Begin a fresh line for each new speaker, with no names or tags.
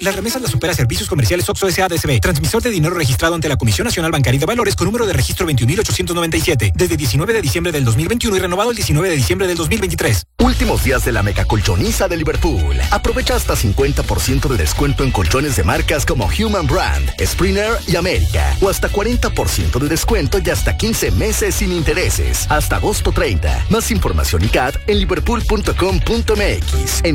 las remesas las supera Servicios Comerciales OXXO S.A.D.C.B. Transmisor de dinero registrado ante la Comisión Nacional Bancaria de Valores con número de registro 21.897. Desde 19 de diciembre del 2021 y renovado el 19 de diciembre del 2023.
Últimos días de la mega colchoniza de Liverpool. Aprovecha hasta 50% de descuento en colchones de marcas como Human Brand, Springer y América. O hasta 40% de descuento y hasta 15 meses sin intereses. Hasta agosto 30. Más información y CAT en liverpool.com.mx.